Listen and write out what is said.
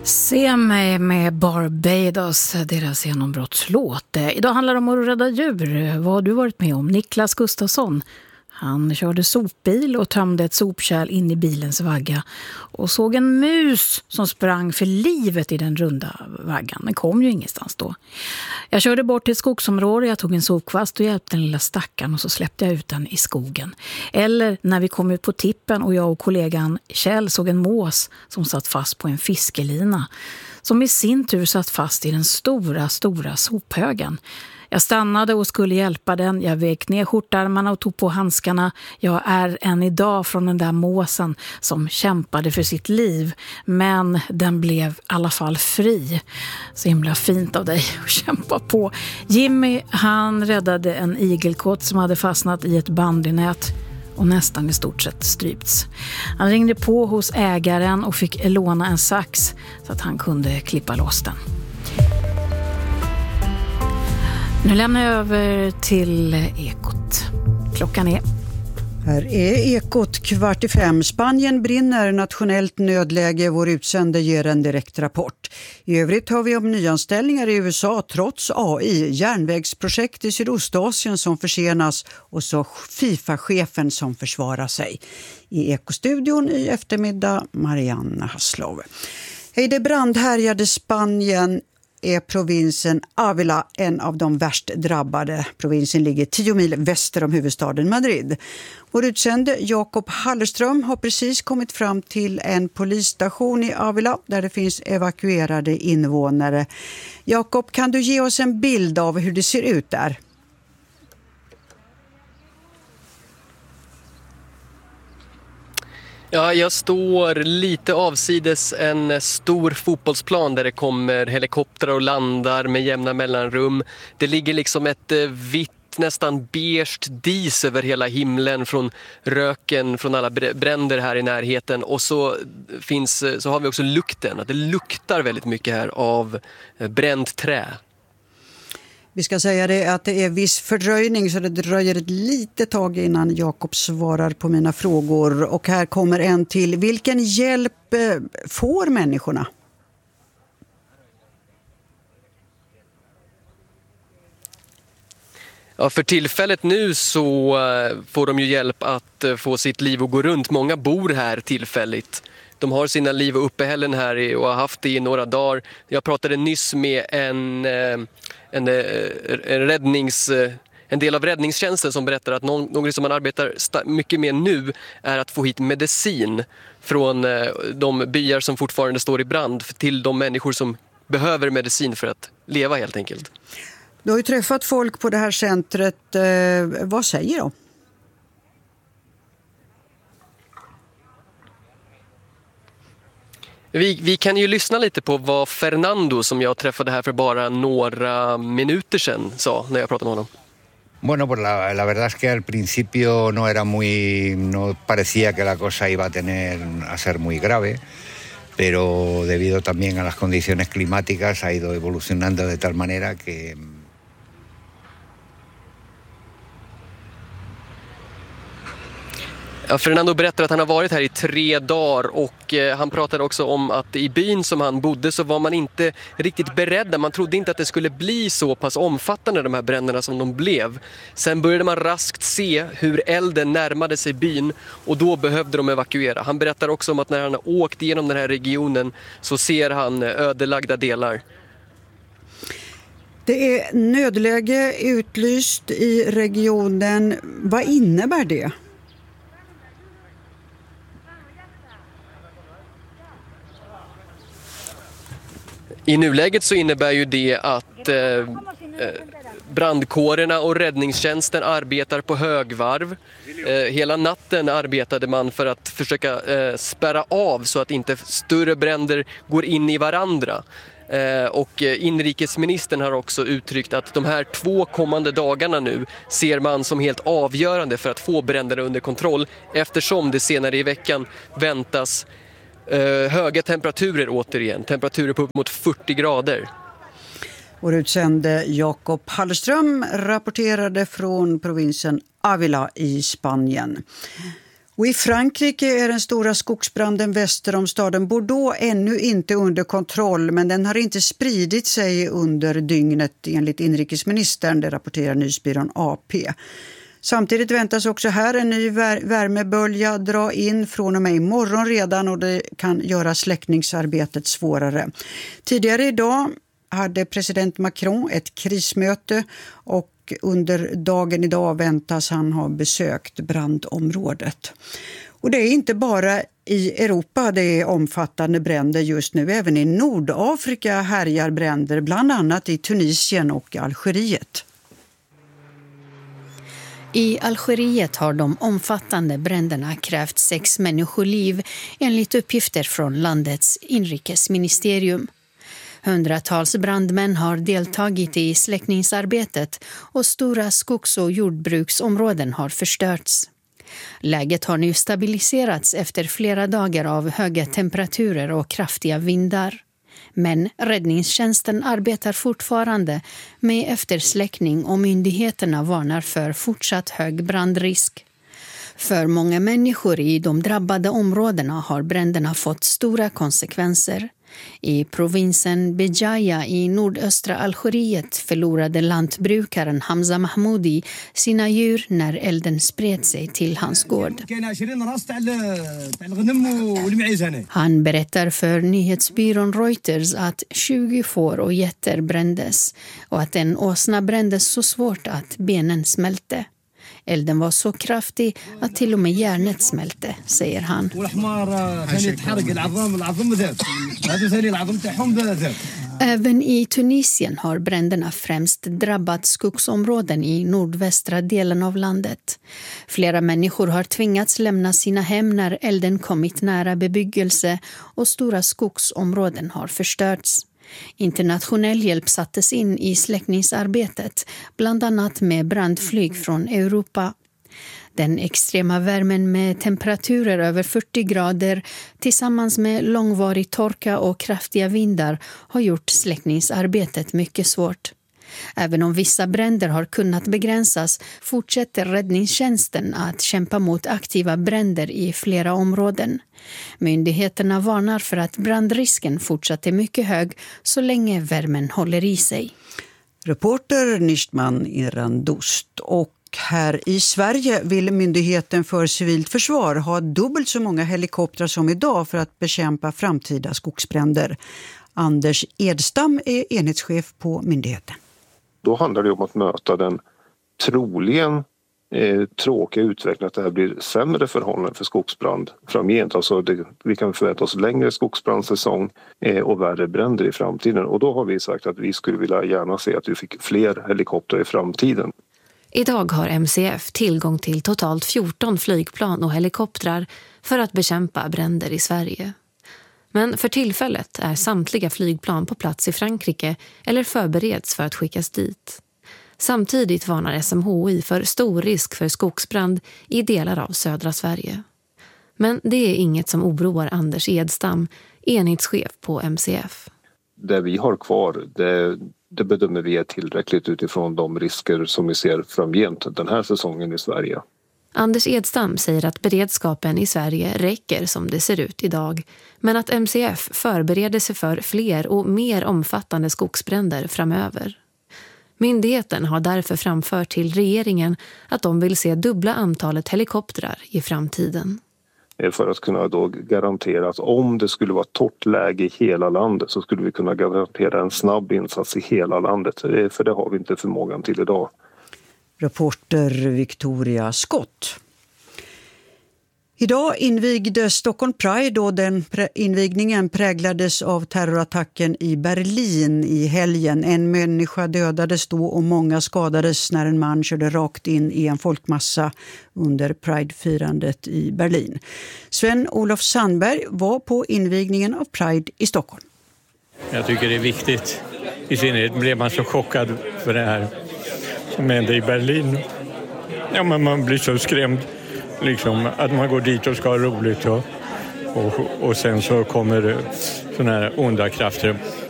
Se mig med Barbados, deras genombrottslåt. Idag handlar det om att rädda djur. Vad har du varit med om? Niklas Gustafsson. Han körde sopbil och tömde ett sopkärl in i bilens vagga och såg en mus som sprang för livet i den runda vaggan. Den kom ju ingenstans då. Jag körde bort till ett skogsområde, jag tog en sopkvast och hjälpte den lilla stackaren och så släppte jag ut den i skogen. Eller när vi kom ut på tippen och jag och kollegan Kjell såg en mås som satt fast på en fiskelina som i sin tur satt fast i den stora sophögen. Jag stannade och skulle hjälpa den. Jag vek ner skjortarmarna och tog på handskarna. Jag är än idag från den där måsen som kämpade för sitt liv. Men den blev i alla fall fri. Så himla fint av dig att kämpa på. Jimmy, han räddade en igelkott som hade fastnat i ett bandynät och nästan i stort sett strypts. Han ringde på hos ägaren och fick låna en sax så att han kunde klippa loss den. Nu lämnar jag över till Ekot. Klockan är... Här är Ekot 4:45. Spanien brinner, nationellt nödläge. Vår utsände ger en direkt rapport. I övrigt har vi om nyanställningar i USA trots AI, järnvägsprojekt i Sydostasien som försenas och så FIFA-chefen som försvarar sig. I Ekostudion i eftermiddag, Marianne Hasslov. Hej, det brandhärjade Spanien är provinsen Ávila en av de värst drabbade. Provinsen ligger 10 mil väster om huvudstaden Madrid. Vår utsände Jakob Hallerström har precis kommit fram till en polisstation i Ávila där det finns evakuerade invånare. Jakob, kan du ge oss en bild av hur det ser ut där? Ja, jag står lite avsides en stor fotbollsplan där det kommer helikoptrar och landar med jämna mellanrum. Det ligger liksom ett vitt, nästan beige dis över hela himlen från röken från alla bränder här i närheten. Och så har vi också lukten. Det luktar väldigt mycket här av bränt trä. Vi ska säga det att det är viss fördröjning så det dröjer ett litet tag innan Jakob svarar på mina frågor. Och här kommer en till. Vilken hjälp får människorna? Ja, för tillfället nu så får de ju hjälp att få sitt liv att gå runt. Många bor här tillfälligt. De har sina liv och uppehällen här och har haft det i några dagar. Jag pratade nyss med en del av räddningstjänsten som berättar att något som man arbetar mycket med nu är att få hit medicin från de byar som fortfarande står i brand till de människor som behöver medicin för att leva helt enkelt. Du har ju träffat folk på det här centret. Vad säger de? Vi kan ju lyssna lite på vad Fernando, som jag träffade här för bara några minuter sedan, sa när jag pratade med honom. Bueno, pues la verdad es que al principio no parecía que la cosa iba a ser muy grave, pero debido también a las condiciones climáticas ha ido evolucionando de tal manera que... Ja, Fernando berättar att han har varit här i 3 dagar och han pratade också om att i byn som han bodde så var man inte riktigt beredda. Man trodde inte att det skulle bli så pass omfattande de här bränderna som de blev. Sen började man raskt se hur elden närmade sig byn och då behövde de evakuera. Han berättar också om att när han har åkt igenom den här regionen så ser han ödelagda delar. Det är nödläge utlyst i regionen. Vad innebär det? I nuläget så innebär ju det att brandkårerna och räddningstjänsten arbetar på högvarv. Hela natten arbetade man för att försöka spärra av så att inte större bränder går in i varandra. Och inrikesministern har också uttryckt att de här 2 kommande dagarna nu ser man som helt avgörande för att få bränderna under kontroll, eftersom det senare i veckan väntas höga temperaturer återigen. Temperaturer på upp mot 40 grader. Vår utsände Jakob Hallerström rapporterade från provinsen Ávila i Spanien. Och i Frankrike är den stora skogsbranden väster om staden Bordeaux ännu inte under kontroll, men den har inte spridit sig under dygnet enligt inrikesministern, det rapporterar nyhetsbyrån AP. Samtidigt väntas också här en ny värmebölja dra in från och med imorgon redan, och det kan göra släckningsarbetet svårare. Tidigare idag hade president Macron ett krismöte, och under dagen idag väntas han ha besökt brandområdet. Och det är inte bara i Europa det är omfattande bränder just nu. Även i Nordafrika härjar bränder, bland annat i Tunisien och Algeriet. I Algeriet har de omfattande bränderna krävt 6 människoliv enligt uppgifter från landets inrikesministerium. Hundratals brandmän har deltagit i släckningsarbetet och stora skogs- och jordbruksområden har förstörts. Läget har nu stabiliserats efter flera dagar av höga temperaturer och kraftiga vindar. Men räddningstjänsten arbetar fortfarande med eftersläckning och myndigheterna varnar för fortsatt hög brandrisk. För många människor i de drabbade områdena har bränderna fått stora konsekvenser. I provinsen Bejaia i nordöstra Algeriet förlorade lantbrukaren Hamza Mahmoudi sina djur när elden spred sig till hans gård. Han berättar för nyhetsbyrån Reuters att 20 får och getter brändes och att en åsna brändes så svårt att benen smälte. Elden var så kraftig att till och med järnet smälte, säger han. Även i Tunisien har bränderna främst drabbat skogsområden i nordvästra delen av landet. Flera människor har tvingats lämna sina hem när elden kommit nära bebyggelse, och stora skogsområden har förstörts. Internationell hjälp sattes in i släckningsarbetet, bland annat med brandflyg från Europa. Den extrema värmen med temperaturer över 40 grader tillsammans med långvarig torka och kraftiga vindar har gjort släckningsarbetet mycket svårt. Även om vissa bränder har kunnat begränsas fortsätter räddningstjänsten att kämpa mot aktiva bränder i flera områden. Myndigheterna varnar för att brandrisken fortsatt är mycket hög så länge värmen håller i sig. Reporter Nistman Irandust. Och här i Sverige vill Myndigheten för civilt försvar ha dubbelt så många helikoptrar som idag för att bekämpa framtida skogsbränder. Anders Edstam är enhetschef på myndigheten. Då handlar det om att möta den troligen tråkiga utvecklingen att det här blir sämre förhållanden för skogsbrand framgent. Alltså vi kan förvänta oss längre skogsbrandsäsong och värre bränder i framtiden. Och då har vi sagt att vi skulle vilja gärna se att vi fick fler helikoptrar i framtiden. Idag har MCF tillgång till totalt 14 flygplan och helikoptrar för att bekämpa bränder i Sverige. Men för tillfället är samtliga flygplan på plats i Frankrike eller förbereds för att skickas dit. Samtidigt varnar SMHI för stor risk för skogsbrand i delar av södra Sverige. Men det är inget som oroar Anders Edstam, enhetschef på MCF. Det vi har kvar, det bedömer vi är tillräckligt utifrån de risker som vi ser framgent den här säsongen i Sverige. Anders Edstam säger att beredskapen i Sverige räcker som det ser ut idag, men att MCF förbereder sig för fler och mer omfattande skogsbränder framöver. Myndigheten har därför framfört till regeringen att de vill se dubbla antalet helikoptrar i framtiden. För att kunna då garantera att om det skulle vara torrt läge i hela landet så skulle vi kunna garantera en snabb insats i hela landet. För det har vi inte förmågan till idag. Reporter Victoria Skott. Idag invigdes Stockholm Pride och den invigningen präglades av terrorattacken i Berlin i helgen. En människa dödades då och många skadades när en man körde rakt in i en folkmassa under Pride-firandet i Berlin. Sven-Olof Sandberg var på invigningen av Pride i Stockholm. Jag tycker det är viktigt. I synnerhet blev man så chockad för det här som hände i Berlin. Ja, men man blir så skrämd. Liksom, att man går dit och ska ha roligt och sen så kommer såna här onda krafter